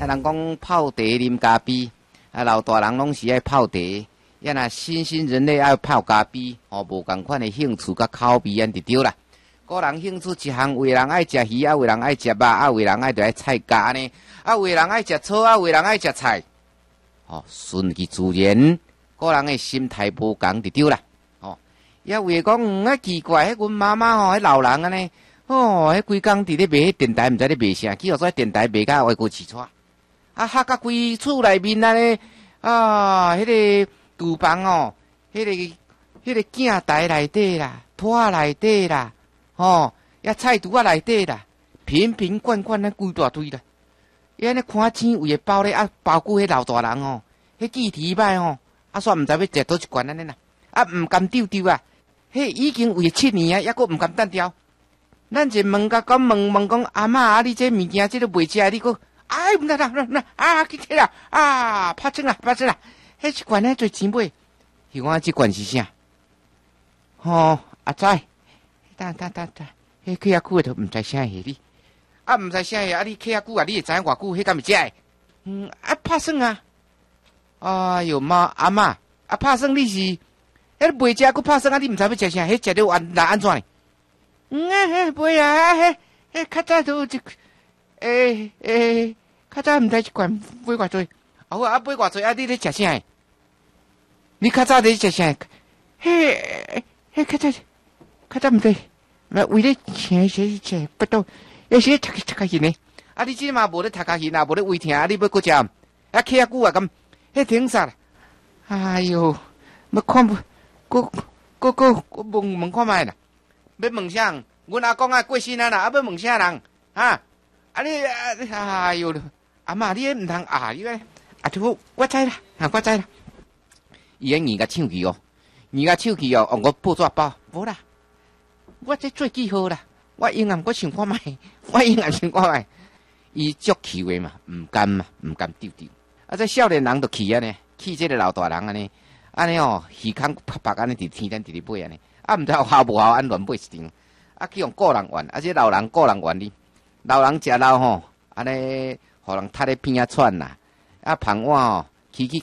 人讲泡茶啉咖啡，老大人拢是爱泡茶。若新兴人类爱泡咖啡，无共款的兴趣甲口味安就对啦。个人兴趣一项，有的人爱食鱼，有的人爱食肉，有的人爱爱菜咖呢，有的人爱食草，有的人爱食菜。顺其自然，个人的心态无共就对啦。也有的讲，奇怪，阮妈妈迄老人安尼，迄规工伫咧卖迄电台，毋知咧卖啥，去互做电台卖甲外国饲带，吓甲规厝内面安尼，迄个厨房迄个镜台内底啦，拖内底啦，也菜橱内底啦，瓶瓶罐罐那规大堆啦。伊安尼看钱为包咧，包括迄老大人迄记忆歹煞毋知要食倒一罐安尼啦，毋甘丢丢啊！迄已经为7年啊，抑阁毋甘单调。咱就问甲讲问讲阿嬷你这物件这个袂食，你阁毋得啦，去摕啦，拍针啦，迄一罐迄侪钱买，是讲这罐是啥？阿仔，等，迄起久都毋知啥下哩，毋知啥下，你起久你会知影偌久？迄敢会食的？拍算啊！哎哟妈，阿嬷，拍算你是？迄袂食，佮拍算你毋知要食啥？迄食着安怎呢？袂啊，迄较早都有较早毋知一罐买偌济，买偌济，你咧食啥？你较早咧食啥？迄较早毋知，为咧吃不到，有时读较远呢。你即嘛无咧读较远，无咧胃疼，你要搁食？起久啊咁，迄挺啥啦？哎哟，要看不？搁问看卖啦，要问啥？阮阿公过身啊啦，要问啥人？你哎哟，阿嬷你毋通你个我知啦，我知啦。伊个耳甲唱去我报纸包无啦，我这做记号啦，我永远想看卖，伊足气的嘛，毋甘丢。这少年人就气安尼，气这个老大人安尼耳孔白安尼伫天顶伫咧买安尼，毋知有效无效，安乱买一张，去用个人玩，这老人个人玩哩，老人食老安尼，互人踢咧边仔喘啦，捧碗起